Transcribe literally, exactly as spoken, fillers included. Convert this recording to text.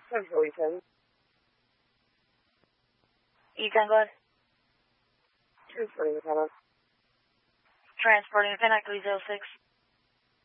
Central E ten. E ten, go ahead. Transporting the tenant. Transporting the ten, activity zero six.